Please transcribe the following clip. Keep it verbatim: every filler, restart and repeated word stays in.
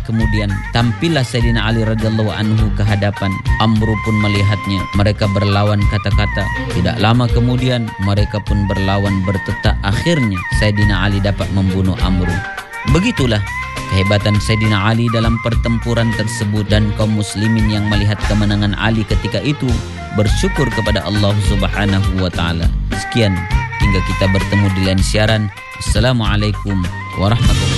kemudian tampillah Sayyidina Ali radhiyallahu anhu ke hadapan. Amru pun melihatnya. Mereka berlawan kata-kata. Tidak lama kemudian mereka pun berlawan bertetak. Akhirnya Sayyidina Ali dapat membunuh Amru. Begitulah kehebatan Sayyidina Ali dalam pertempuran tersebut, dan kaum muslimin yang melihat kemenangan Ali ketika itu bersyukur kepada Allah Subhanahu wa taala. Sekian, hingga kita bertemu di lain siaran. Assalamualaikum warahmatullahi wabarakatuh.